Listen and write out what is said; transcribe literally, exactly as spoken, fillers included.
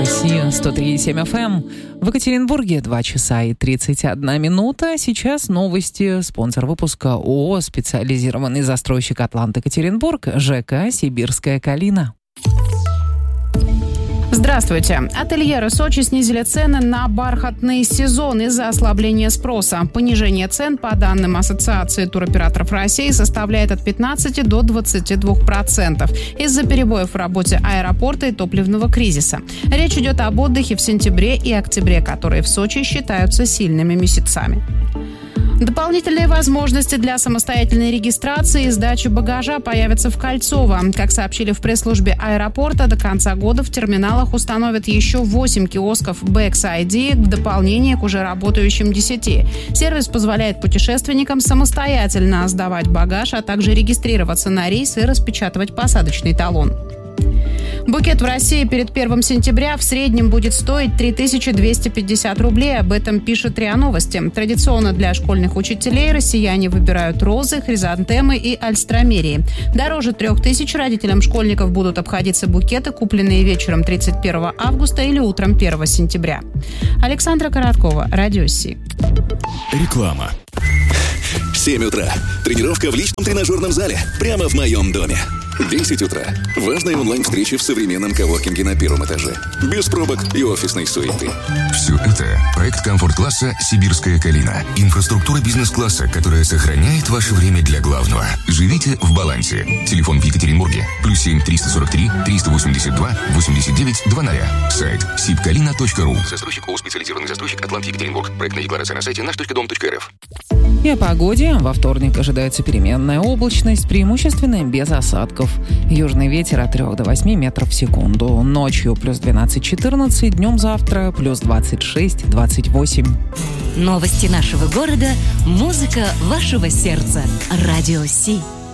Россия, сто три и семь эф эм. В Екатеринбурге два часа и тридцать одна минута. Сейчас новости. Спонсор выпуска ООО «Специализированный застройщик Атлант-Екатеринбург», ЖК «Сибирская Калина». Здравствуйте. Ательеры Сочи снизили цены на бархатный сезон из-за ослабления спроса. Понижение цен, по данным Ассоциации туроператоров России, составляет от пятнадцати до двадцати двух процентов из-за перебоев в работе аэропорта и топливного кризиса. Речь идет об отдыхе в сентябре и октябре, которые в Сочи считаются сильными месяцами. Дополнительные возможности для самостоятельной регистрации и сдачи багажа появятся в Кольцово. Как сообщили в пресс-службе аэропорта, до конца года в терминалах установят еще восемь киосков Бэкс ай ди в дополнение к уже работающим десяти. Сервис позволяет путешественникам самостоятельно сдавать багаж, а также регистрироваться на рейс и распечатывать посадочный талон. Букет в России перед первым сентября в среднем будет стоить три тысячи двести пятьдесят рублей. Об этом пишет РИА Новости. Традиционно для школьных учителей россияне выбирают розы, хризантемы и альстромерии. Дороже трех тысяч родителям школьников будут обходиться букеты, купленные вечером тридцать первого августа или утром первого сентября. Александра Короткова, Радио Си. Реклама. семь утра. Тренировка в личном тренажерном зале. Прямо в моем доме. десять утра. Важная онлайн-встреча в современном коворкинге на первом этаже. Без пробок и офисной суеты. Все это проект комфорт-класса «Сибирская Калина». Инфраструктура бизнес-класса, которая сохраняет ваше время для главного. Живите в балансе. Телефон в Екатеринбурге. Плюс семь триста сорок три триста восемьдесят два восемьдесят девять двадцать. Сайт сибкалина точка ру. Застройщик ООО «Специализированный застройщик Атлант Екатеринбург». Проектная декларация на сайте наш точка дом точка эр эф. И о погоде. Во вторник ожидается переменная облачность, преимущественно без осадков. Южный ветер от трёх до восьми метров в секунду. Ночью плюс двенадцать-четырнадцать, днем завтра плюс двадцать шесть-двадцать восемь. Новости нашего города, музыка вашего сердца. Радио Си.